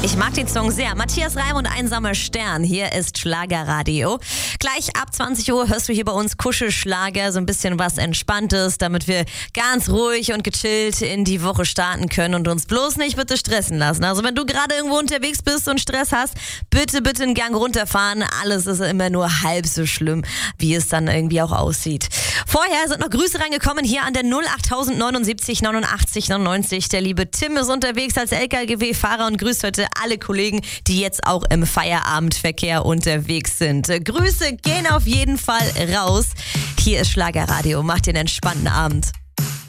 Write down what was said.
Ich mag den Song sehr. Matthias Reim und Einsamer Stern. Hier ist Schlagerradio. Gleich ab 20 Uhr hörst du hier bei uns Kuschelschlager, so ein bisschen was Entspanntes, damit wir ganz ruhig und gechillt in die Woche starten können und uns bloß nicht bitte stressen lassen. Also wenn du gerade irgendwo unterwegs bist und Stress hast, bitte einen Gang runterfahren. Alles ist immer nur halb so schlimm, wie es dann irgendwie auch aussieht. Vorher sind noch Grüße reingekommen hier an der 08079 89 99. Der liebe Tim ist unterwegs als LKW-Fahrer und grüßt heute alle Kollegen, die jetzt auch im Feierabendverkehr unterwegs sind. Grüße gehen auf jeden Fall raus. Hier ist Schlagerradio. Macht dir einen entspannten Abend.